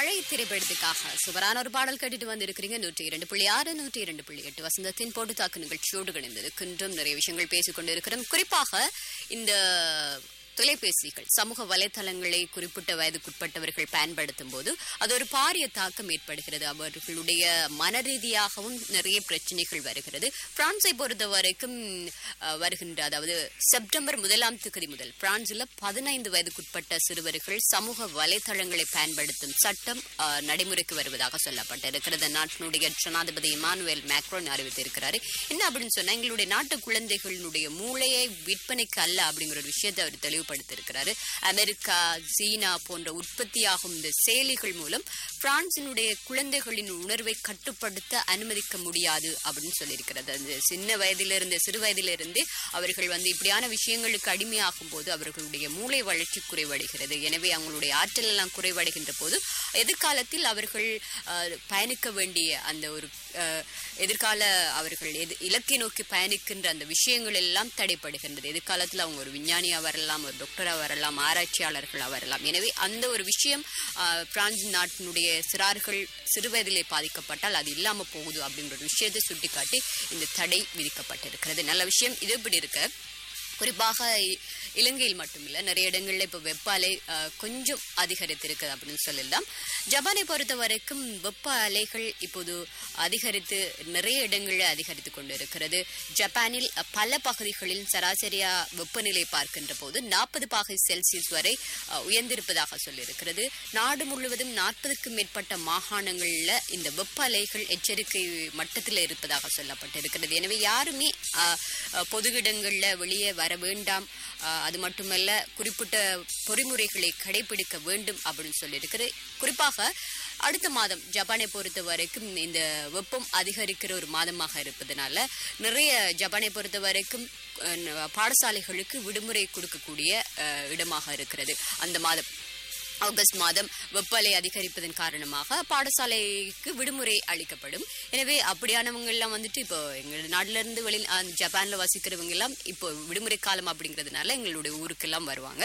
மழை திரைப்படத்துக்காக சுவரான ஒரு பாடல் கேட்டுட்டு வந்திருக்கிறீங்க. 102.6 102.8 வசந்தத்தின் போட்டு தாக்கு நிகழ்ச்சியோடு இணைந்திருக்கின்றோம். நிறைய விஷயங்கள் பேசிக்கொண்டு இருக்கிறோம். குறிப்பாக இந்த தொலைபேசிகள் சமூக வலைத்தளங்களை குறிப்பிட்ட வயதுக்குட்பட்டவர்கள் பயன்படுத்தும் போது அது ஒரு பாரிய தாக்கம் ஏற்படுகிறது. அவர்களுடைய மனரீதியாகவும் நிறைய பிரச்சனைகள் வருகிறது. பிரான்ஸை பொறுத்த வரைக்கும் வருகின்ற அதாவது செப்டம்பர் 1ஆம் தேதி முதல் பிரான்சில் 15 வயதுக்குட்பட்ட சிறுவர்கள் சமூக வலைத்தளங்களை பயன்படுத்தும் சட்டம் நடைமுறைக்கு வருவதாக சொல்லப்பட்டிருக்கிறது. நாட்டினுடைய ஜனாதிபதி இமானுவேல் மேக்ரோன் அறிவித்திருக்கிறாரு. என்ன அப்படின்னு சொன்னா, எங்களுடைய நாட்டு குழந்தைகளுடைய மூளையை விற்பனைக்கு அல்ல அப்படிங்கிற ஒரு விஷயத்தை அவர் தெளிவுபடுத்தியிருக்கிறாரு. அமெரிக்கா, சீனா போன்ற உற்பத்தியாகும் இந்த செயலிகள் மூலம் பிரான்சினுடைய குழந்தைகளின் உணர்வை கட்டுப்படுத்த அனுமதிக்க முடியாது அப்படின்னு சொல்லியிருக்கிறது. அந்த சின்ன வயதிலிருந்து சிறு வயதிலிருந்தே அவர்கள் இப்படியான விஷயங்களுக்கு அடிமையாகும் போது அவர்களுடைய மூளை வளர்ச்சி குறைவடைகிறது. எனவே அவங்களுடைய ஆற்றல் எல்லாம் குறைவடைகின்ற போது எதிர்காலத்தில் அவர்கள் பயணிக்க வேண்டிய அந்த ஒரு எதிர்கால அவர்கள் இலக்கை நோக்கி பயணிக்கின்ற அந்த விஷயங்கள் எல்லாம் தடைப்படுகின்றது. எதிர்காலத்தில் அவங்க ஒரு விஞ்ஞானியா வரலாம், ஒரு டாக்டரா வரலாம், ஆராய்ச்சியாளர்களா வரலாம். எனவே அந்த ஒரு விஷயம் பிரான்ஸ் நாட்டினுடைய சிறார்கள் சிறுவயதிலே பாதிக்கப்பட்டால் அது இல்லாம போகுது அப்படின்ற ஒரு விஷயத்தை சுட்டிக்காட்டி இந்த தடை விதிக்கப்பட்டிருக்கிறது. நல்ல விஷயம். இது இப்படி இருக்க குறிப்பாக இலங்கையில் மட்டுமில்லை, நிறைய இடங்கள்ல இப்போ வெப்ப அலை கொஞ்சம் அதிகரித்திருக்கு அப்படின்னு சொல்லலாம். ஜப்பானை பொறுத்த வரைக்கும் வெப்ப அலைகள் இப்போது அதிகரித்து நிறைய இடங்களில் அதிகரித்து கொண்டு இருக்கிறது. ஜப்பானில் பல பகுதிகளில் சராசரியா வெப்பநிலை பார்க்கின்ற போது 40 பாகை செல்சியஸ் வரை உயர்ந்திருப்பதாக சொல்லியிருக்கிறது. நாடு முழுவதும் 40க்கும் மேற்பட்ட மாகாணங்களில் இந்த வெப்ப அலைகள் எச்சரிக்கை மட்டத்தில் இருப்பதாக சொல்லப்பட்டிருக்கிறது. எனவே யாருமே பொது இடங்களில் வெளியே வர வேண்டாம், அது மட்டுமல்ல குறிப்பிட்ட பொறிமுறைகளை கடைபிடிக்க வேண்டும் அப்படின்னு சொல்லியிருக்கிறது. குறிப்பாக அடுத்த மாதம் ஜப்பானை பொறுத்த வரைக்கும் இந்த வெப்பம் அதிகரிக்கிற ஒரு மாதமாக இருப்பதனால நிறைய ஜப்பானை பொறுத்த வரைக்கும் பாடசாலைகளுக்கு விடுமுறை கொடுக்கக்கூடிய இடமாக இருக்கிறது. அந்த மாதம் ஆகஸ்ட் மாதம் வெப்பலை அதிகரிப்பதன் காரணமாக பாடசாலைக்கு விடுமுறை அளிக்கப்படும். எனவே அப்படியானவங்க எல்லாம் இப்போ எங்கள் நாட்டில இருந்து ஜப்பான்ல வசிக்கிறவங்க எல்லாம் இப்போ விடுமுறை காலம் அப்படிங்கிறதுனால எங்களுடைய ஊருக்கெல்லாம் வருவாங்க.